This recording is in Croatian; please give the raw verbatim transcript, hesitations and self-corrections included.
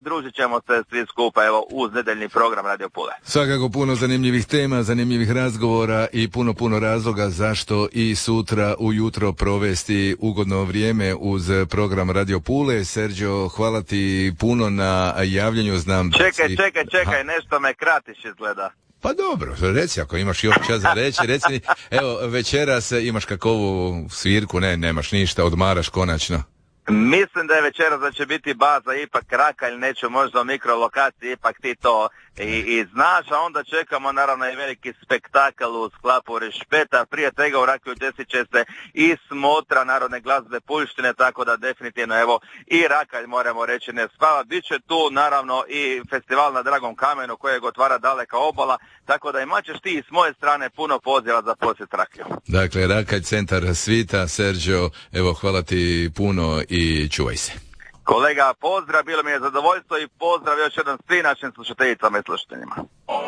družit ćemo se svi skupa evo uz nedeljni program Radio Pule. Svakako puno zanimljivih tema, zanimljivih razgovora i puno puno razloga zašto i sutra ujutro provesti ugodno vrijeme uz program Radio Pule. Sergio, hvala ti puno na javljanju, znam. Čekaj, si... čekaj, čekaj, ha. Nešto me kratiš izgleda. Pa dobro, reci ako imaš još čas za reći, reci, evo večeras imaš kakovu svirku, ne, nemaš ništa, odmaraš konačno. Mislim da je večeras da će biti baza ipak Rakalj, neću možda u mikrolokaciji, ipak ti to i, i znaš, a onda čekamo naravno i veliki spektakl u sklapu Rešpeta. Prije tega u Rakalju desit će se i smotra narodne glazbe Puljštine, tako da definitivno evo i Rakalj moramo reći ne spava. Biće tu naravno i festival na Dragom kamenu kojeg otvara Daleka obala, tako da imat ćeš ti i s moje strane puno poziva za posjet Rakalju. Dakle, Rakalj, centar svita. Sergio, evo hvala ti puno i čuvaj se. Kolega, pozdrav, bilo mi je zadovoljstvo i pozdrav još jedan svim našim slušateljicama i slušateljima.